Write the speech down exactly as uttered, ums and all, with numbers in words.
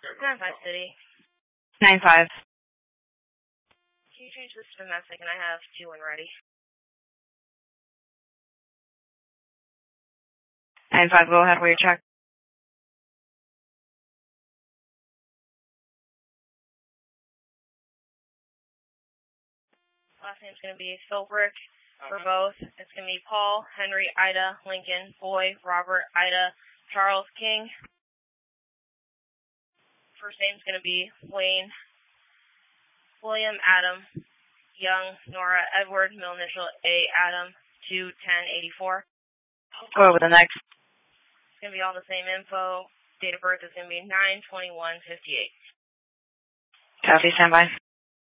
nine five City. nine five. Can you change this to domestic, and I have two when ready. nine five, go ahead with your check. Last name's going to be Philbrick for both. It's going to be Paul, Henry, Ida, Lincoln, Boy, Robert, Ida, Charles, King. First name's going to be Wayne, William, Adam, Young, Nora, Edward, middle initial A, Adam, two ten eighty-four. Go over the next. It's going to be all the same info. Date of birth is going to be nine twenty-one fifty-eight. Copy, stand by.